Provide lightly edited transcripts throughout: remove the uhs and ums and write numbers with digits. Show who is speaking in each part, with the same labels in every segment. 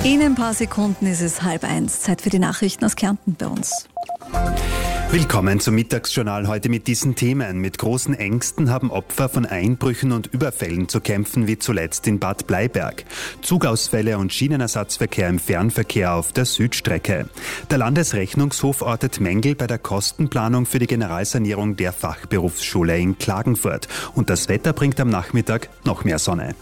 Speaker 1: In ein paar Sekunden ist es 12:30. Zeit für die Nachrichten aus Kärnten bei uns.
Speaker 2: Willkommen zum Mittagsjournal heute mit diesen Themen. Mit großen Ängsten haben Opfer von Einbrüchen und Überfällen zu kämpfen, wie zuletzt in Bad Bleiberg. Zugausfälle und Schienenersatzverkehr im Fernverkehr auf der Südstrecke. Der Landesrechnungshof ortet Mängel bei der Kostenplanung für die Generalsanierung der Fachberufsschule in Klagenfurt. Und das Wetter bringt am Nachmittag noch mehr Sonne.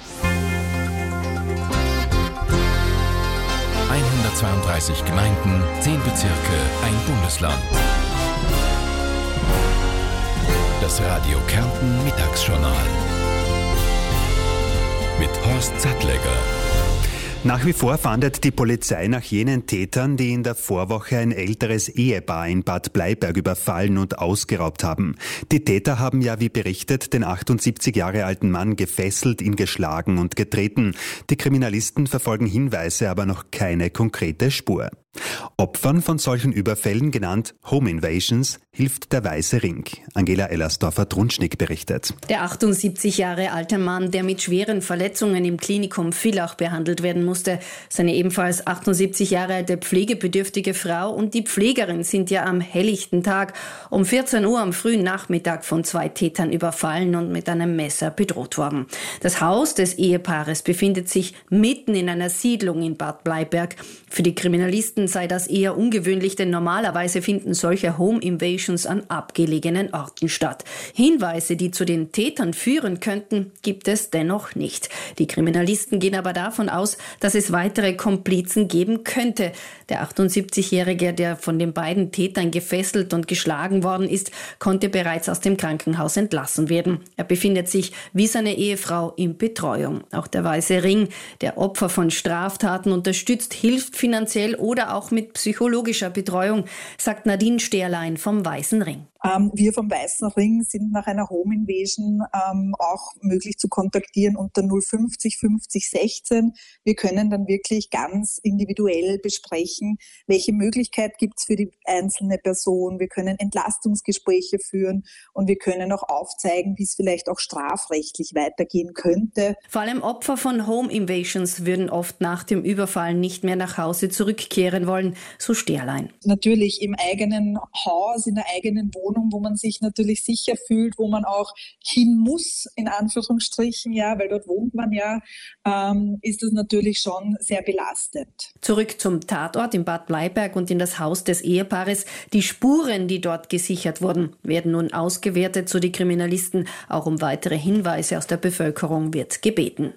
Speaker 3: 132 Gemeinden, 10 Bezirke, ein Bundesland. Das Radio Kärnten Mittagsjournal mit Horst Sattlegger.
Speaker 2: Nach wie vor fahndet die Polizei nach jenen Tätern, die in der Vorwoche ein älteres Ehepaar in Bad Bleiberg überfallen und ausgeraubt haben. Die Täter haben ja, wie berichtet, den 78 Jahre alten Mann gefesselt, ihn geschlagen und getreten. Die Kriminalisten verfolgen Hinweise, aber noch keine konkrete Spur. Opfern von solchen Überfällen, genannt Home Invasions, hilft der Weiße Ring. Angela Ellersdorfer-Drunschnick berichtet.
Speaker 4: Der 78 Jahre alte Mann, der mit schweren Verletzungen im Klinikum Villach behandelt werden musste, seine ebenfalls 78 Jahre alte pflegebedürftige Frau und die Pflegerin sind ja am helllichten Tag um 14 Uhr am frühen Nachmittag von 2 Tätern überfallen und mit einem Messer bedroht worden. Das Haus des Ehepaares befindet sich mitten in einer Siedlung in Bad Bleiberg. Für die Kriminalisten sei das eher ungewöhnlich, denn normalerweise finden solche Home Invasions an abgelegenen Orten statt. Hinweise, die zu den Tätern führen könnten, gibt es dennoch nicht. Die Kriminalisten gehen aber davon aus, dass es weitere Komplizen geben könnte. Der 78-Jährige, der von den beiden Tätern gefesselt und geschlagen worden ist, konnte bereits aus dem Krankenhaus entlassen werden. Er befindet sich wie seine Ehefrau in Betreuung. Auch der Weiße Ring, der Opfer von Straftaten unterstützt, hilft finanziell oder auch mit psychologischer Betreuung, sagt Nadine Sterlein vom Weißen Ring.
Speaker 5: Wir vom Weißen Ring sind nach einer Home Invasion auch möglich zu kontaktieren unter 050 50 16. Wir können dann wirklich ganz individuell besprechen, welche Möglichkeit gibt es für die einzelne Person. Wir können Entlastungsgespräche führen und wir können auch aufzeigen, wie es vielleicht auch strafrechtlich weitergehen könnte.
Speaker 4: Vor allem Opfer von Home Invasions würden oft nach dem Überfall nicht mehr nach Hause zurückkehren wollen, so Sterlein.
Speaker 5: Natürlich im eigenen Haus, in der eigenen Wohnung, wo man sich natürlich sicher fühlt, wo man auch hin muss, in Anführungsstrichen, ja, weil dort wohnt man ja, ist das natürlich schon sehr belastend.
Speaker 4: Zurück zum Tatort in Bad Bleiberg und in das Haus des Ehepaares. Die Spuren, die dort gesichert wurden, werden nun ausgewertet, so die Kriminalisten. Auch um weitere Hinweise aus der Bevölkerung wird gebeten.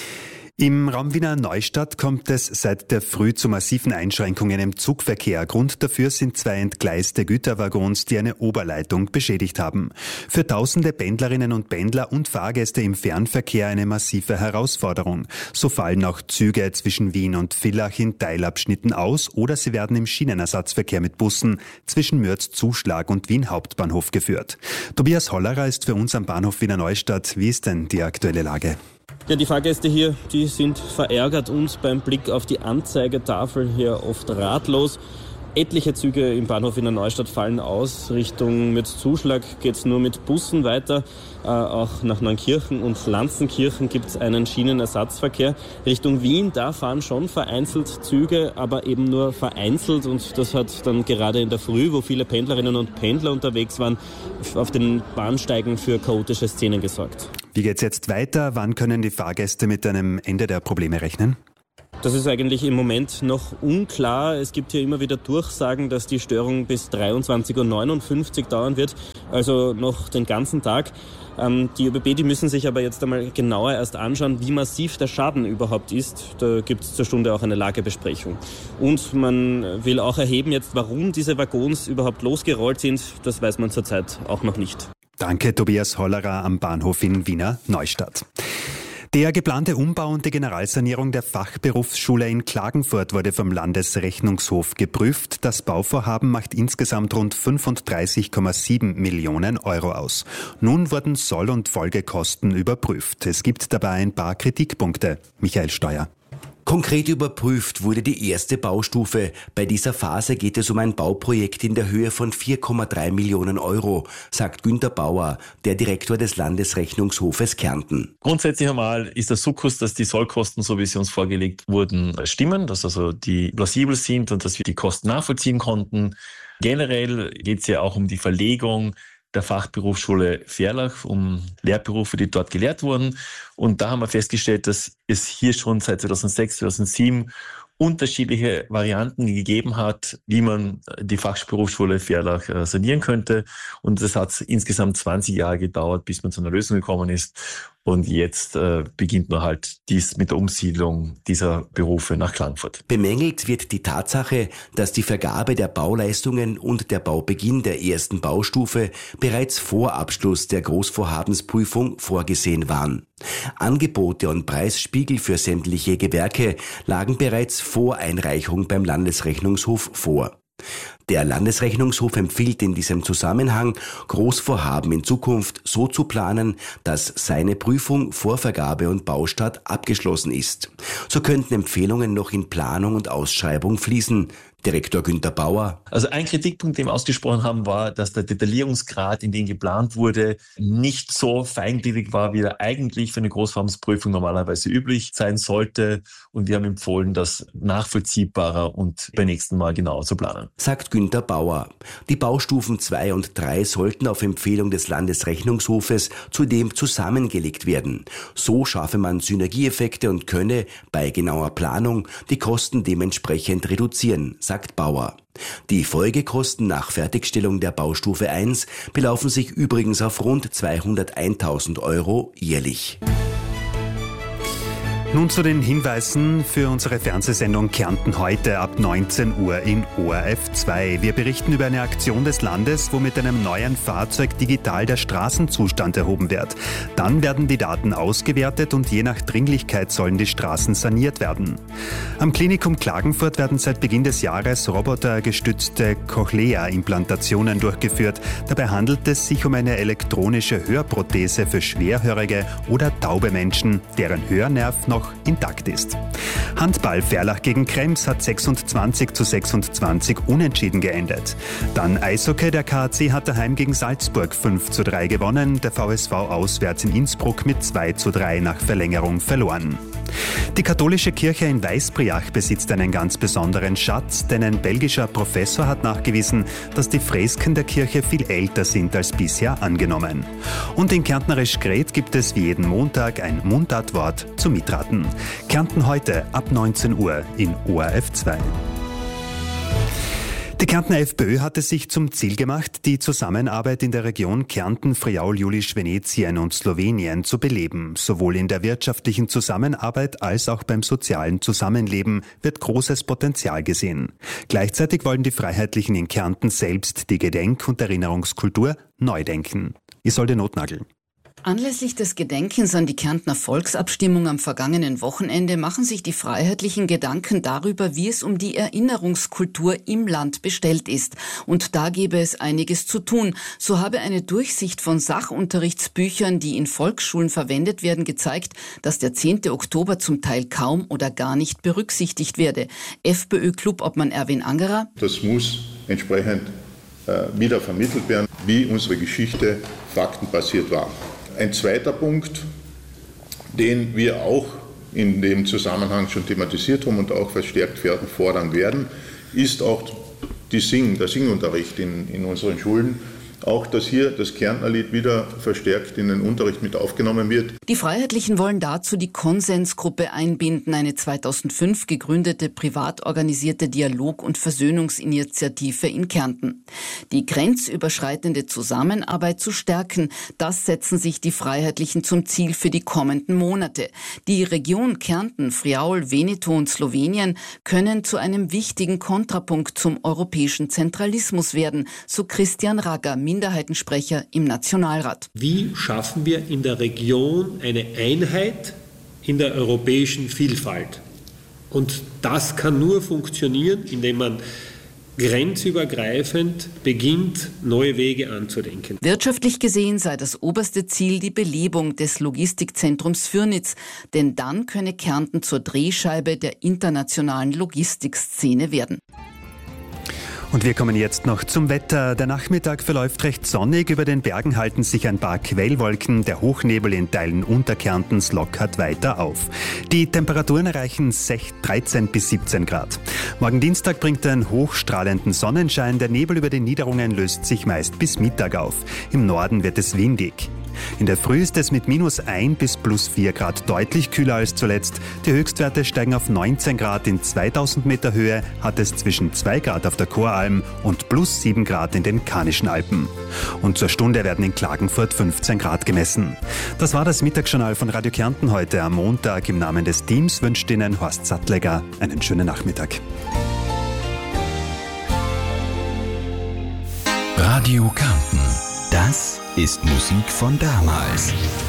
Speaker 2: Im Raum Wiener Neustadt kommt es seit der Früh zu massiven Einschränkungen im Zugverkehr. Grund dafür sind 2 entgleiste Güterwaggons, die eine Oberleitung beschädigt haben. Für tausende Pendlerinnen und Pendler und Fahrgäste im Fernverkehr eine massive Herausforderung. So fallen auch Züge zwischen Wien und Villach in Teilabschnitten aus oder sie werden im Schienenersatzverkehr mit Bussen zwischen Mürz Zuschlag und Wien Hauptbahnhof geführt. Tobias Hollerer ist für uns am Bahnhof Wiener Neustadt. Wie ist denn die aktuelle Lage?
Speaker 6: Ja, die Fahrgäste hier, die sind verärgert und beim Blick auf die Anzeigetafel hier oft ratlos. Etliche Züge im Bahnhof Wiener Neustadt fallen aus. Richtung Mürzzuschlag geht es nur mit Bussen weiter. Auch nach Neunkirchen und Lanzenkirchen gibt es einen Schienenersatzverkehr. Richtung Wien, da fahren schon vereinzelt Züge, aber eben nur vereinzelt. Und das hat dann gerade in der Früh, wo viele Pendlerinnen und Pendler unterwegs waren, auf den Bahnsteigen für chaotische Szenen gesorgt.
Speaker 2: Wie geht's jetzt weiter? Wann können die Fahrgäste mit einem Ende der Probleme rechnen?
Speaker 6: Das ist eigentlich im Moment noch unklar. Es gibt hier immer wieder Durchsagen, dass die Störung bis 23:59 Uhr dauern wird, also noch den ganzen Tag. Die ÖBB, die müssen sich aber jetzt einmal genauer erst anschauen, wie massiv der Schaden überhaupt ist. Da gibt es zur Stunde auch eine Lagebesprechung. Und man will auch erheben jetzt, warum diese Waggons überhaupt losgerollt sind. Das weiß man zurzeit auch noch nicht.
Speaker 2: Danke, Tobias Hollerer am Bahnhof in Wiener Neustadt. Der geplante Umbau und die Generalsanierung der Fachberufsschule in Klagenfurt wurde vom Landesrechnungshof geprüft. Das Bauvorhaben macht insgesamt rund 35,7 Millionen Euro aus. Nun wurden Soll- und Folgekosten überprüft. Es gibt dabei ein paar Kritikpunkte. Michael Steuer.
Speaker 7: Konkret überprüft wurde die erste Baustufe. Bei dieser Phase geht es um ein Bauprojekt in der Höhe von 4,3 Millionen Euro, sagt Günter Bauer, der Direktor des Landesrechnungshofes Kärnten.
Speaker 8: Grundsätzlich einmal ist der Sukkus, dass die Sollkosten, so wie sie uns vorgelegt wurden, stimmen, dass also die plausibel sind und dass wir die Kosten nachvollziehen konnten. Generell geht es ja auch um die Verlegung der Fachberufsschule Ferlach, um Lehrberufe, die dort gelehrt wurden. Und da haben wir festgestellt, dass es hier schon seit 2006, 2007 unterschiedliche Varianten gegeben hat, wie man die Fachberufsschule Ferlach sanieren könnte. Und es hat insgesamt 20 Jahre gedauert, bis man zu einer Lösung gekommen ist. Und jetzt beginnt man halt dies mit der Umsiedlung dieser Berufe nach Klagenfurt.
Speaker 7: Bemängelt wird die Tatsache, dass die Vergabe der Bauleistungen und der Baubeginn der ersten Baustufe bereits vor Abschluss der Großvorhabensprüfung vorgesehen waren. Angebote und Preisspiegel für sämtliche Gewerke lagen bereits vor Einreichung beim Landesrechnungshof vor. Der Landesrechnungshof empfiehlt in diesem Zusammenhang, Großvorhaben in Zukunft so zu planen, dass seine Prüfung vor Vergabe und Baustart abgeschlossen ist. So könnten Empfehlungen noch in Planung und Ausschreibung fließen. Direktor Günter Bauer.
Speaker 8: Also ein Kritikpunkt, den wir ausgesprochen haben, war, dass der Detaillierungsgrad, in den geplant wurde, nicht so feingliedrig war, wie er eigentlich für eine Großvorhabensprüfung normalerweise üblich sein sollte. Und wir haben empfohlen, das nachvollziehbarer und beim nächsten Mal genauer zu planen.
Speaker 7: Sagt Günter Bauer. Die Baustufen 2 und 3 sollten auf Empfehlung des Landesrechnungshofes zudem zusammengelegt werden. So schaffe man Synergieeffekte und könne bei genauer Planung die Kosten dementsprechend reduzieren, sagt Bauer. Die Folgekosten nach Fertigstellung der Baustufe 1 belaufen sich übrigens auf rund 201.000 Euro jährlich.
Speaker 2: Nun zu den Hinweisen für unsere Fernsehsendung Kärnten heute ab 19 Uhr in ORF 2. Wir berichten über eine Aktion des Landes, wo mit einem neuen Fahrzeug digital der Straßenzustand erhoben wird. Dann werden die Daten ausgewertet und je nach Dringlichkeit sollen die Straßen saniert werden. Am Klinikum Klagenfurt werden seit Beginn des Jahres robotergestützte Cochlea-Implantationen durchgeführt. Dabei handelt es sich um eine elektronische Hörprothese für schwerhörige oder taube Menschen, deren Hörnerv noch intakt ist. Handball Ferlach gegen Krems hat 26:26 unentschieden geendet. Dann Eishockey, der KAC hat daheim gegen Salzburg 5:3 gewonnen, der VSV auswärts in Innsbruck mit 2:3 nach Verlängerung verloren. Die katholische Kirche in Weißbriach besitzt einen ganz besonderen Schatz, denn ein belgischer Professor hat nachgewiesen, dass die Fresken der Kirche viel älter sind als bisher angenommen. Und in Kärntnerisch Gret gibt es wie jeden Montag ein Mundartwort zum Mitraten. Kärnten heute ab 19 Uhr in ORF 2. Die Kärntner FPÖ hat es sich zum Ziel gemacht, die Zusammenarbeit in der Region Kärnten, Friaul, Julisch, Venetien und Slowenien zu beleben. Sowohl in der wirtschaftlichen Zusammenarbeit als auch beim sozialen Zusammenleben wird großes Potenzial gesehen. Gleichzeitig wollen die Freiheitlichen in Kärnten selbst die Gedenk- und Erinnerungskultur neu denken. Isolde Notnagel.
Speaker 9: Anlässlich des Gedenkens an die Kärntner Volksabstimmung am vergangenen Wochenende machen sich die Freiheitlichen Gedanken darüber, wie es um die Erinnerungskultur im Land bestellt ist. Und da gäbe es einiges zu tun. So habe eine Durchsicht von Sachunterrichtsbüchern, die in Volksschulen verwendet werden, gezeigt, dass der 10. Oktober zum Teil kaum oder gar nicht berücksichtigt werde. FPÖ-Clubobmann Erwin Angerer.
Speaker 10: Das muss entsprechend wieder vermittelt werden, wie unsere Geschichte faktenbasiert war. Ein zweiter Punkt, den wir auch in dem Zusammenhang schon thematisiert haben und auch verstärkt fordern werden, ist auch der Singunterricht in unseren Schulen. Auch, dass hier das Kärntnerlied wieder verstärkt in den Unterricht mit aufgenommen wird.
Speaker 9: Die Freiheitlichen wollen dazu die Konsensgruppe einbinden, eine 2005 gegründete, privat organisierte Dialog- und Versöhnungsinitiative in Kärnten. Die grenzüberschreitende Zusammenarbeit zu stärken, das setzen sich die Freiheitlichen zum Ziel für die kommenden Monate. Die Region Kärnten, Friaul, Veneto und Slowenien können zu einem wichtigen Kontrapunkt zum europäischen Zentralismus werden, so Christian Ragger, Minderheitensprecher im Nationalrat.
Speaker 11: Wie schaffen wir in der Region eine Einheit in der europäischen Vielfalt? Und das kann nur funktionieren, indem man grenzübergreifend beginnt, neue Wege anzudenken.
Speaker 9: Wirtschaftlich gesehen sei das oberste Ziel die Belebung des Logistikzentrums Fürnitz, denn dann könne Kärnten zur Drehscheibe der internationalen Logistikszene werden.
Speaker 2: Und wir kommen jetzt noch zum Wetter. Der Nachmittag verläuft recht sonnig. Über den Bergen halten sich ein paar Quellwolken. Der Hochnebel in Teilen Unterkärntens lockert weiter auf. Die Temperaturen erreichen 13 bis 17 Grad. Morgen Dienstag bringt ein hochstrahlenden Sonnenschein. Der Nebel über den Niederungen löst sich meist bis Mittag auf. Im Norden wird es windig. In der Früh ist es mit -1 bis +4 Grad deutlich kühler als zuletzt. Die Höchstwerte steigen auf 19 Grad in 2000 Meter Höhe, hat es zwischen 2 Grad auf der Choralm und +7 Grad in den Karnischen Alpen. Und zur Stunde werden in Klagenfurt 15 Grad gemessen. Das war das Mittagsjournal von Radio Kärnten heute am Montag. Im Namen des Teams wünscht Ihnen Horst Sattlegger einen schönen Nachmittag.
Speaker 3: Radio Kärnten. Das ist Musik von damals.